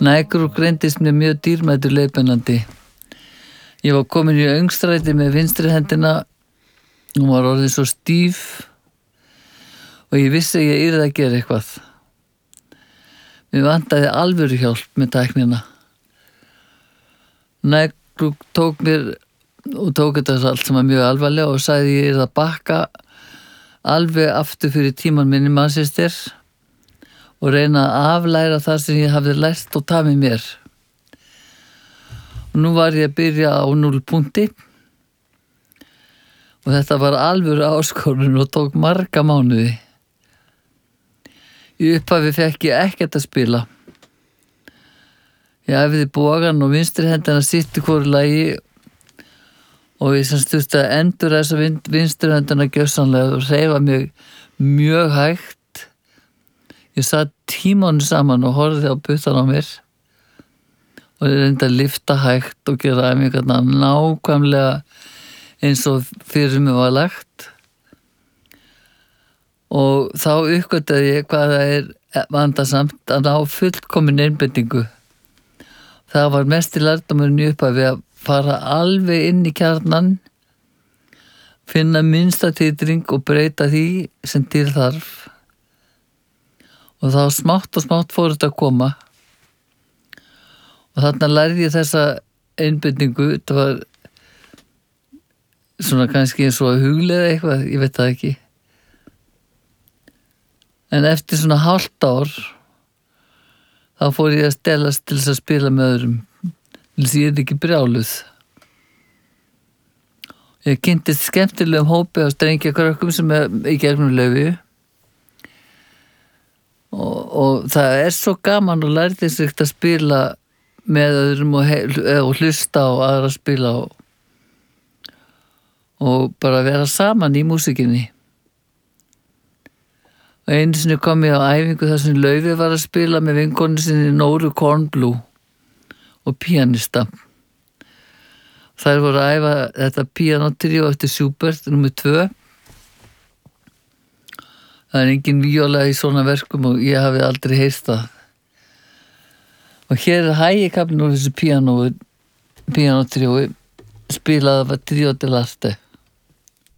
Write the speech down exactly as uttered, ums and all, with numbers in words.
Nægrúk reyndist mér mjög dýrmætur leiðbeinandi. Ég var komin í öngstræti með vinstri hendina, hún var orðin svo stíf og ég vissi að ég yrði að gera eitthvað. Mér vantaði alvöru hjálp með tæknina. Nægrúk tók mér og tók þetta allt sem var mjög alvarlega og sagði ég yrði að bakka alveg aftur fyrir tíman minni Manchester og reyna að aflæra það sem ég hafði lært og tafið mér. Og nú var ég að byrja á núllpunkti og þetta var alvöru áskorun og tók marga mánuði. Í upphafi fekk ég ekkert að spila. Ég æfiði bógan og vinstri hendina sitt í hvoru lagi og ég sem styrst að endur þessa vinstri hendina gjörsamlega og hreyfa mig mjög hægt. Ég satt tímanu saman og horfði á puttan á mér og ég reyndi að lyfta hægt og gera æfingarna nákvæmlega eins og fyrir mig var lagt. Og þá uppgötaði ég hvað það er vandasamt að ná fullkomin einbeitingu. Það var mest í lærdómurinn í upphafi að fara alveg inn í kjarnan, finna minnsta titring og breyta því sem til þarf. Og þá smátt og smátt fór þetta að koma. Og þarna lærði ég þessa einbeitingu, þetta var svona kannski eins og að hugleiða eitthvað, ég veit það ekki. En eftir svona hálft ár, þá fór ég að stelast til þess að spila með öðrum. Þess að ég er ekki brjáluð. Ég kynntist skemmtilegum hópi á strengjakrökkum sem er í gegnum Laufu. Og, og það er svo gaman og lærði sig að spila með öðrum og, og hlusta á aðra að spila og, og bara vera saman í músikinni. Og einu sinni kom ég á æfingu þar sem Laufi var að spila með vinkonu sinni Nóru Kornblú og píanista. Þær voru að æfa þetta píanotríó eftir Schubert, númer tvö. Það er engin víóla í svona verkum og ég hafi aldrei heyrt það. Og hér er hægikaflinn úr þessu píanói, píanotríói, spilaði af Tríó del Arte.